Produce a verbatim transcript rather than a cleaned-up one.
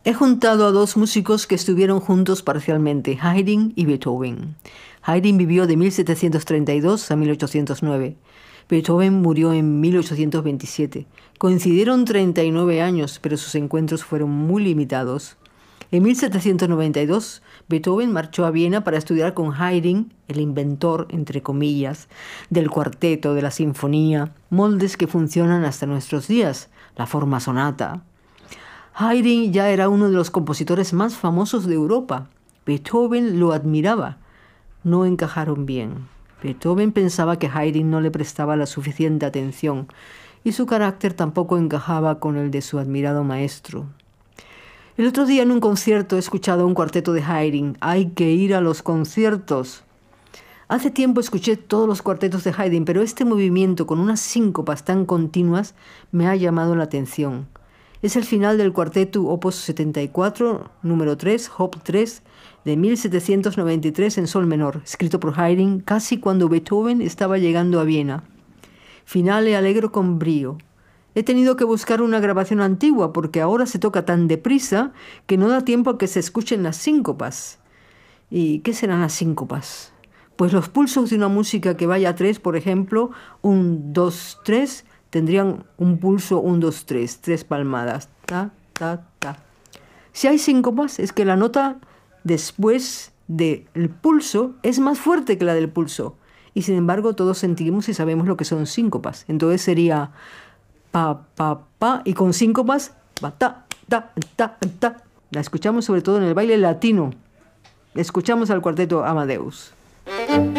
He juntado a dos músicos que estuvieron juntos parcialmente, Haydn y Beethoven. Haydn vivió de mil setecientos treinta y dos a mil ochocientos nueve. Beethoven murió en mil ochocientos veintisiete. Coincidieron treinta y nueve años, pero sus encuentros fueron muy limitados. En mil setecientos noventa y dos, Beethoven marchó a Viena para estudiar con Haydn, el inventor, entre comillas, del cuarteto, de la sinfonía, moldes que funcionan hasta nuestros días, la forma sonata. Haydn ya era uno de los compositores más famosos de Europa. Beethoven lo admiraba. No encajaron bien. Beethoven pensaba que Haydn no le prestaba la suficiente atención y su carácter tampoco encajaba con el de su admirado maestro. El otro día en un concierto he escuchado un cuarteto de Haydn. Hay que ir a los conciertos. Hace tiempo escuché todos los cuartetos de Haydn, pero este movimiento con unas síncopas tan continuas me ha llamado la atención. Es el final del cuarteto Opus setenta y cuatro, número tres, Op tres, de mil setecientos noventa y tres en sol menor, escrito por Haydn casi cuando Beethoven estaba llegando a Viena. Finale allegro con brío. He tenido que buscar una grabación antigua porque ahora se toca tan deprisa que no da tiempo a que se escuchen las síncopas. ¿Y qué serán las síncopas? Pues los pulsos de una música que vaya a tres, por ejemplo, un, dos, tres, tendrían un pulso un, dos, tres, tres palmadas. Ta, ta, ta. Si hay síncopas es que la nota después del pulso es más fuerte que la del pulso. Y sin embargo todos sentimos y sabemos lo que son síncopas. Entonces sería pa, pa, pa, y con síncopas, pa, ta, ta, ta, ta. La escuchamos sobre todo en el baile latino. Escuchamos al cuarteto Amadeus.